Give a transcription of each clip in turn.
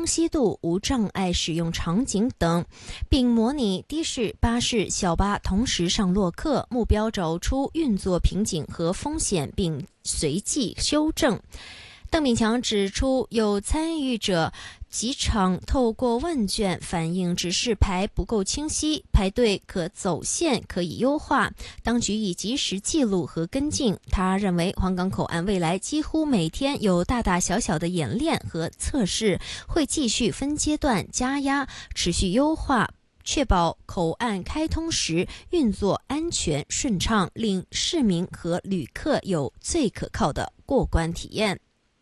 清晰度、无障碍使用场景等，并模拟的士、巴士、小巴同时上落客，目标找出运作瓶颈和风险，并随即修正。邓炳强指出，有参与者几场透过问卷反映指示牌不够清晰，排队可走线可以优化，当局已及时记录和跟进。他认为黄冈口岸未来几乎每天有大大小小的演练和测试，会继续分阶段加压，持续优化，确保口岸开通时运作安全顺畅，令市民和旅客有最可靠的过关体验。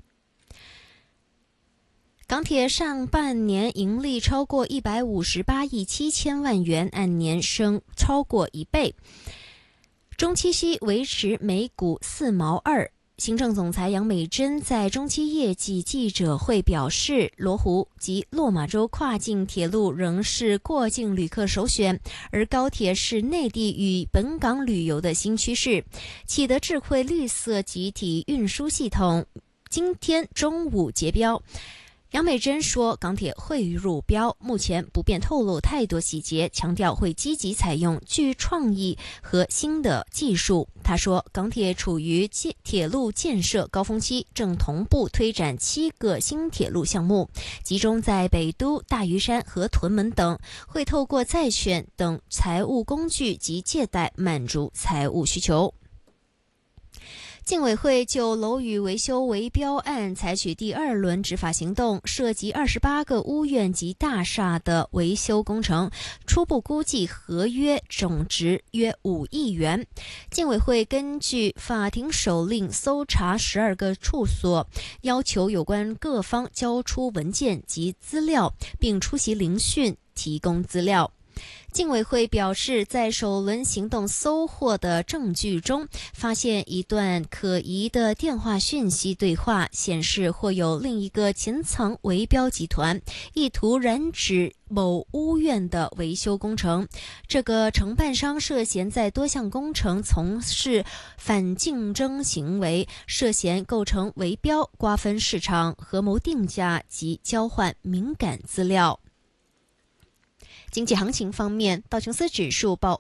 港铁上半年盈利超过158亿7千万元，按年升超过1倍，中期息维持每股4毛2。行政总裁杨美珍在中期业绩记者会表示，罗湖及落马洲跨境铁路仍是过境旅客首选，而高铁是内地与本港旅游的新趋势。启德智慧绿色集体运输系统今天中午截标。杨美珍说，港铁会入标，目前不便透露太多细节，强调会积极采用具创意和新的技术。他说，港铁处于铁路建设高峰期，正同步推展7个新铁路项目，集中在北都、大屿山和屯门等，会透过债券等财务工具及借贷满足财务需求。竞委会就楼宇维修围标案采取第2轮执法行动，涉及28个屋苑及大厦的维修工程，初步估计合约总值约5亿元。竞委会根据法庭手令搜查12个处所，要求有关各方交出文件及资料，并出席聆讯提供资料。竞委会表示，在首轮行动搜获的证据中，发现一段可疑的电话讯息对话，显示或有另一个潜藏围标集团，意图染指某屋苑的维修工程。这个承办商涉嫌在多项工程从事反竞争行为，涉嫌构成围标、瓜分市场、合谋定价及交换敏感资料。经济行情方面，道琼斯指数报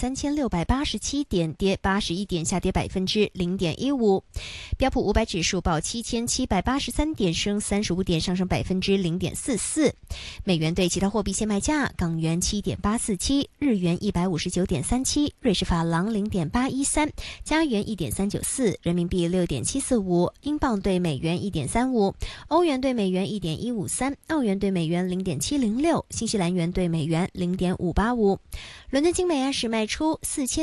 53687点，跌81点，下跌0.15%；标普500指数报7783点，升35点，上升0.44%。美元对其他货币现卖价：港元7.847，日元159.37，瑞士法郎0.813，加元1.394，人民币6.745，英镑对美元1.35，欧元对美元1.153，澳元对美元0.706，新西兰元对美元0.585。伦敦金每安士卖出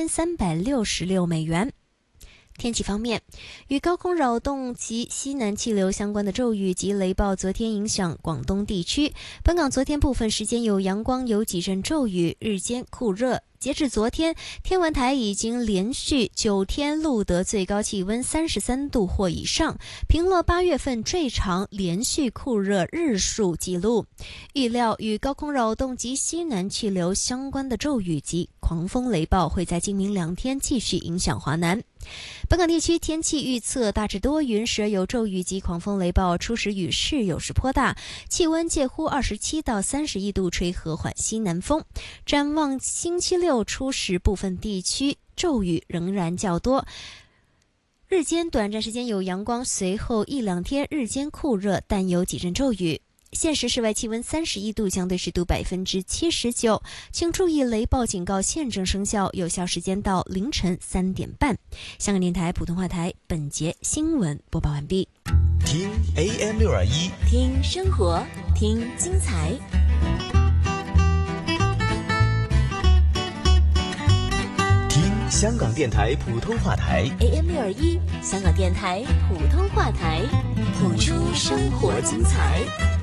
4366美元。天气方面，与高空扰动及西南气流相关的骤雨及雷暴昨天影响广东地区，本港昨天部分时间有阳光，有几阵骤雨，日间酷热。截至昨天，天文台已经连续9天录得最高气温33度或以上，平了8月份最长连续酷热日数纪录。预料与高空扰动及西南气流相关的骤雨及狂风雷暴会在今明2天继续影响华南。本港地区天气预测大致多云，时而有骤雨及狂风雷暴，初时雨势有时颇大，气温介乎27到31度，吹和缓西南风。展望星期六初时，部分地区骤雨仍然较多，日间短暂时间有阳光，随后1-2天日间酷热，但有几阵骤雨。现时室外气温31度，相对湿度79%，请注意雷暴警告现正生效，有效时间到凌晨3点半。香港电台普通话台本节新闻播报完毕。 听 AM621， 听生活，听精彩。 听香港电台普通话台 AM621，香港电台普通话台，谱出生活精彩。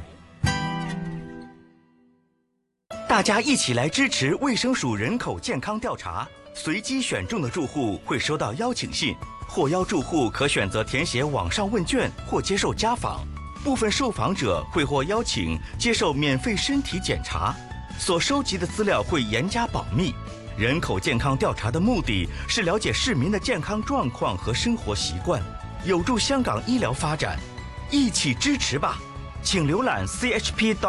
大家一起来支持卫生署人口健康调查，随机选中的住户会收到邀请信，获邀住户可选择填写网上问卷或接受家访，部分受访者会获邀请接受免费身体检查，所收集的资料会严加保密。人口健康调查的目的是了解市民的健康状况和生活习惯，有助香港医疗发展，一起支持吧！请浏览 chp.gov.hk